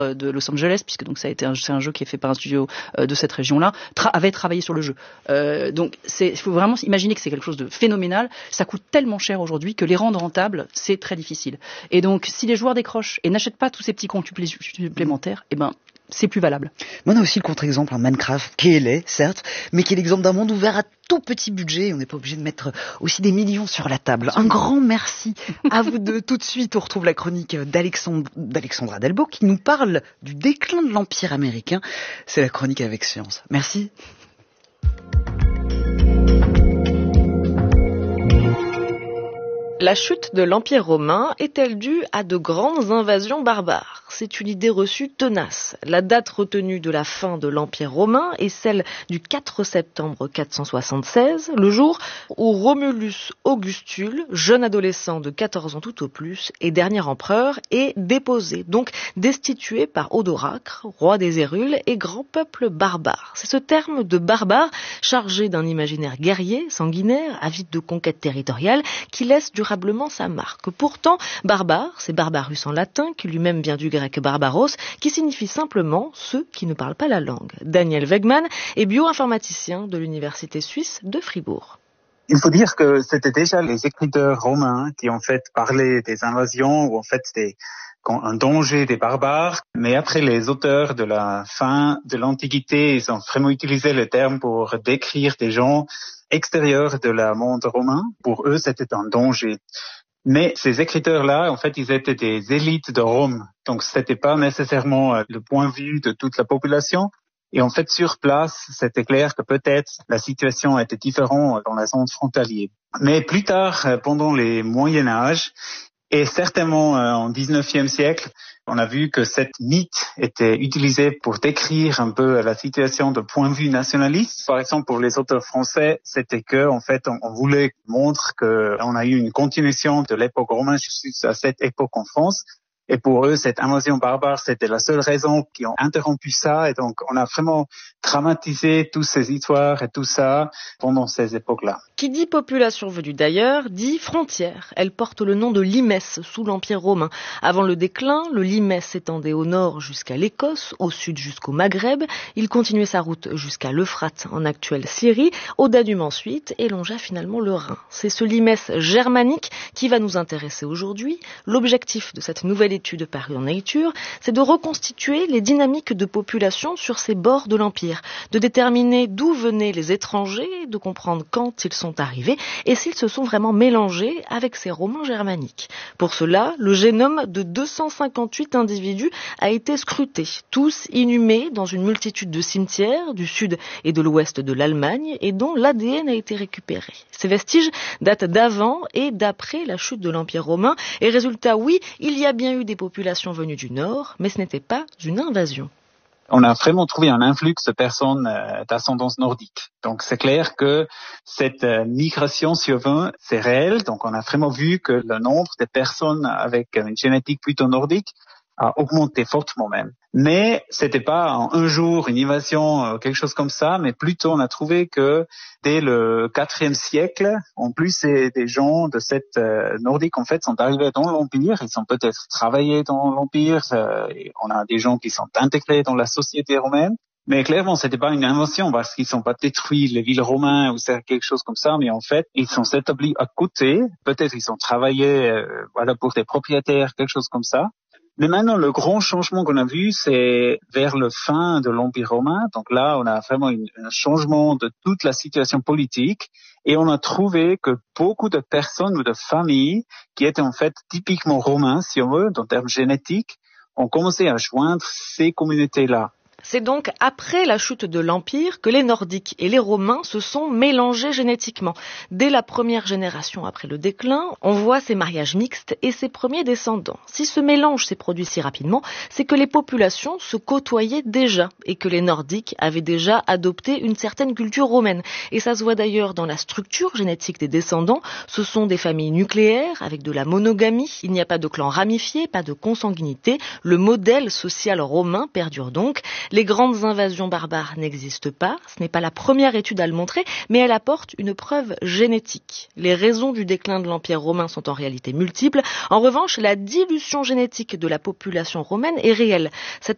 de Los Angeles, puisque donc c'est un jeu qui est fait par un studio de cette région-là, avait travaillé sur le jeu. Donc il faut vraiment imaginer que c'est quelque chose de phénoménal. Ça coûte tellement cher aujourd'hui que les rendre rentables, c'est très difficile. Et donc si les joueurs décrochent et n'achètent pas tous ces petits comptes supplémentaires, c'est plus valable. On a aussi le contre-exemple, Minecraft, qui est laid, certes, mais qui est l'exemple d'un monde ouvert à tout petit budget. On n'est pas obligé de mettre aussi des millions sur la table. Un grand merci à vous deux. Tout de suite, on retrouve la chronique d'Alexandra Delbo qui nous parle du déclin de l'Empire américain. C'est la chronique avec science. Merci. La chute de l'Empire romain est-elle due à de grandes invasions barbares ? C'est une idée reçue tenace. La date retenue de la fin de l'Empire romain est celle du 4 septembre 476, le jour où Romulus Augustule, jeune adolescent de 14 ans tout au plus et dernier empereur, est déposé, donc destitué par Odoracre, roi des Hérules et grand peuple barbare. C'est ce terme de barbare, chargé d'un imaginaire guerrier, sanguinaire, avide de conquêtes territoriales, qui laisse durablement sa marque. Pourtant, barbare, c'est barbarus en latin, qui lui-même vient du grec barbaros, qui signifie simplement ceux qui ne parlent pas la langue. Daniel Wegmann est bioinformaticien de l'université suisse de Fribourg. Il faut dire que c'était déjà les écriteurs romains qui en fait parlaient des invasions ou en fait c'était un danger des barbares. Mais après, les auteurs de la fin de l'Antiquité, ils ont vraiment utilisé le terme pour décrire des gens extérieurs de la monde romain. Pour eux, c'était un danger. Mais ces écriteurs-là, en fait, ils étaient des élites de Rome. Donc, c'était pas nécessairement le point de vue de toute la population. Et en fait, sur place, c'était clair que peut-être la situation était différente dans la zone frontalière. Mais plus tard, pendant les Moyen Âge, et certainement en 19e siècle, on a vu que cette mythe était utilisée pour décrire un peu la situation de point de vue nationaliste. Par exemple, pour les auteurs français, c'était que, en fait, on voulait montrer qu'on a eu une continuation de l'époque romaine jusqu'à cette époque en France. Et pour eux, cette invasion barbare, c'était la seule raison qui ont interrompu ça. Et donc, on a vraiment dramatisé toutes ces histoires et tout ça pendant ces époques-là. Qui dit population venue d'ailleurs, dit frontière. Elle porte le nom de Limès sous l'Empire romain. Avant le déclin, le Limès s'étendait au nord jusqu'à l'Écosse, au sud jusqu'au Maghreb. Il continuait sa route jusqu'à l'Euphrate, en actuelle Syrie, au Danube ensuite, et longea finalement le Rhin. C'est ce Limès germanique qui va nous intéresser aujourd'hui. L'objectif de cette nouvelle étude parue en Nature, c'est de reconstituer les dynamiques de population sur ces bords de l'Empire, de déterminer d'où venaient les étrangers, de comprendre quand ils sont arrivés et s'ils se sont vraiment mélangés avec ces Romains germaniques. Pour cela, le génome de 258 individus a été scruté, tous inhumés dans une multitude de cimetières du sud et de l'ouest de l'Allemagne et dont l'ADN a été récupéré. Ces vestiges datent d'avant et d'après la chute de l'Empire romain et résultat, oui, il y a bien eu des populations venues du nord, mais ce n'était pas une invasion. On a vraiment trouvé un influx de personnes d'ascendance nordique. Donc c'est clair que cette migration survint, c'est réel. Donc on a vraiment vu que le nombre de personnes avec une génétique plutôt nordique a augmenté fortement même. Mais c'était pas en un jour une invasion, quelque chose comme ça, mais plutôt on a trouvé que dès le 4e siècle, en plus des gens de cette nordique en fait sont arrivés dans l'Empire, ils ont peut-être travaillé dans l'Empire, et on a des gens qui sont intégrés dans la société romaine. Mais clairement, c'était pas une invention parce qu'ils sont pas détruits les villes romaines ou c'est quelque chose comme ça, mais en fait, ils sont établis à côté. Peut-être ils ont travaillé, pour des propriétaires, quelque chose comme ça. Mais maintenant, le grand changement qu'on a vu, c'est vers la fin de l'Empire romain. Donc là, on a vraiment un changement de toute la situation politique et on a trouvé que beaucoup de personnes ou de familles qui étaient en fait typiquement romains, si on veut, en termes génétiques, ont commencé à joindre ces communautés-là. C'est donc après la chute de l'Empire que les Nordiques et les Romains se sont mélangés génétiquement. Dès la première génération après le déclin, on voit ces mariages mixtes et ses premiers descendants. Si ce mélange s'est produit si rapidement, c'est que les populations se côtoyaient déjà et que les Nordiques avaient déjà adopté une certaine culture romaine. Et ça se voit d'ailleurs dans la structure génétique des descendants. Ce sont des familles nucléaires avec de la monogamie. Il n'y a pas de clan ramifié, pas de consanguinité. Le modèle social romain perdure donc. Les grandes invasions barbares n'existent pas, ce n'est pas la première étude à le montrer, mais elle apporte une preuve génétique. Les raisons du déclin de l'Empire romain sont en réalité multiples. En revanche, la dilution génétique de la population romaine est réelle. Cette